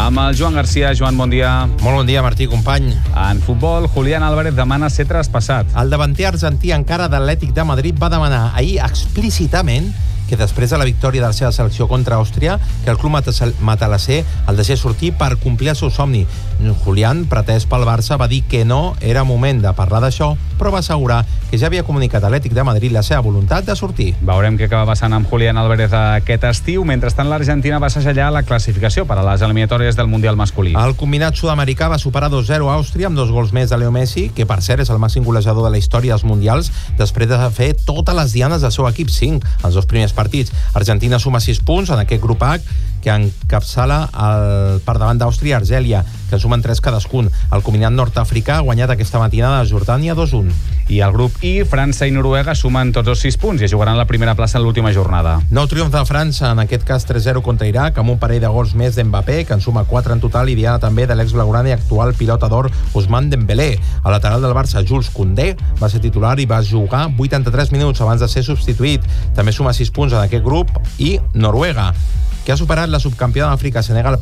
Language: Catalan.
Amb el Joan Garcia. Joan, bon dia. Molt bon dia, Martí, company. En futbol, Julián Álvarez demana ser traspassat. El davanter argentí encara d'Atlètic de Madrid va demanar ahir explícitament que després de la victòria de la seva selecció contra Àustria, que el club matalasser el deixés sortir per complir el seu somni. Julián, pretès pel Barça, va dir que no era moment de parlar d'això, però va assegurar que ja havia comunicat a Atlètic de Madrid la seva voluntat de sortir. Veurem què acaba passant amb Julián Álvarez aquest estiu. Mentrestant, l'Argentina va segellar la classificació per a les eliminatòries del Mundial masculí. El combinat sud-americà va superar 2-0 a Àustria amb 2 gols més de Leo Messi, que per cert és el màxim golejador de la història dels Mundials, després de fer totes les dianes del seu equip, 5, els 2 primers partits. Argentina suma 6 punts en aquest grup H, que encapçala per davant d'Àustria i Argèlia, que sumen 3 cadascun. El combinat nord-africà ha guanyat aquesta matinada a Jordània 2-1. I al grup I, França i Noruega sumen tots els 6 punts i jugaran la primera plaça en l'última jornada. Nou triomf de França, en aquest cas 3-0 contra Iraq, amb un parell de gols més d'Mbappé, que en suma 4 en total, i diana també de l'ex-blaugrana i actual pilota d'or Ousmane Dembélé. El lateral del Barça, Jules Koundé, va ser titular i va jugar 83 minuts abans de ser substituït. També suma 6 punts en aquest grup. I Noruega, que ha superat la subcampiona d'Àfrica, Senegal,